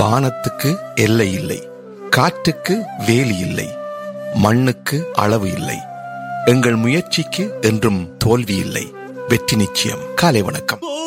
வானத்துக்கு எல்லை இல்லை, காற்றுக்கு வேலி இல்லை, மண்ணுக்கு அளவு இல்லை. எங்கள் முயற்சிக்கு என்றும் தோல்வி இல்லை. வெற்றி நிச்சயம். காலை வணக்கம்.